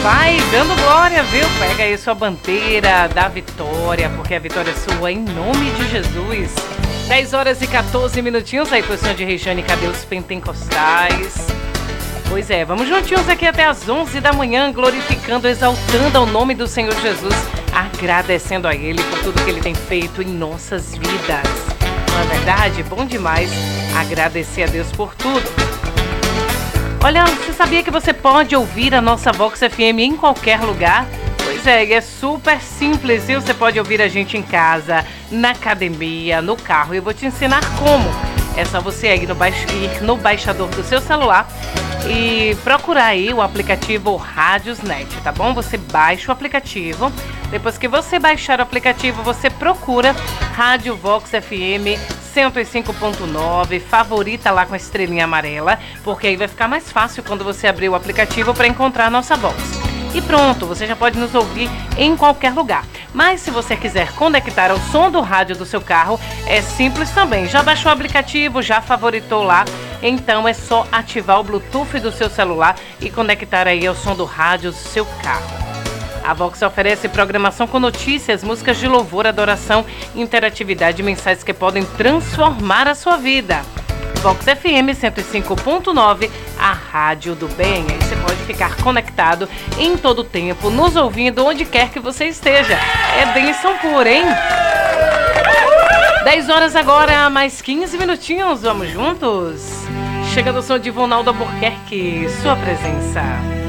Vai dando glória, viu? Pega aí sua bandeira da vitória, porque a vitória é sua em nome de Jesus. 10 horas e 14 minutinhos aí pro senhor de Regiane, cadê os pentecostais? Pois é, vamos juntinhos aqui até as 11 da manhã, glorificando, exaltando ao nome do Senhor Jesus, agradecendo a Ele por tudo que Ele tem feito em nossas vidas. Não é verdade? Bom demais agradecer a Deus por tudo. Olha, você sabia que você pode ouvir a nossa Vox FM em qualquer lugar? Pois é, e é super simples, viu? Você pode ouvir a gente em casa, na academia, no carro. Eu vou te ensinar como. É só você ir no baixador do seu celular e procurar aí o aplicativo Rádiosnet, tá bom? Você baixa o aplicativo. Depois que você baixar o aplicativo, você procura Rádio Vox FM 105.9, favorita lá com a estrelinha amarela, porque aí vai ficar mais fácil quando você abrir o aplicativo para encontrar a nossa voz. E pronto, você já pode nos ouvir em qualquer lugar. Mas se você quiser conectar ao som do rádio do seu carro, é simples também. Já baixou o aplicativo, já favoritou lá, então é só ativar o Bluetooth do seu celular e conectar aí ao som do rádio do seu carro. A Vox oferece programação com notícias, músicas de louvor, adoração, interatividade e mensagens que podem transformar a sua vida. Vox FM 105.9, a rádio do bem. Aí você pode ficar conectado em todo o tempo, nos ouvindo onde quer que você esteja. É bênção pura, hein? 10 horas agora, mais 15 minutinhos, vamos juntos? Chega do som de Ivonaldo Albuquerque, sua presença.